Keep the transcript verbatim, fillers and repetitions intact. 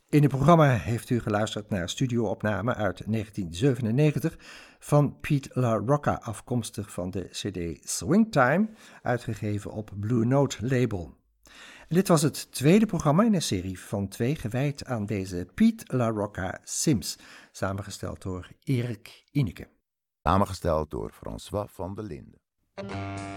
In het programma heeft u geluisterd naar studioopname uit negentien zevenennegentig van Pete LaRocca, afkomstig van de cd Swingtime, uitgegeven op Blue Note label. En dit was het tweede programma in een serie van twee gewijd aan deze Pete LaRocca Sims, samengesteld door Erik Ineke. Samengesteld door François van der Linden.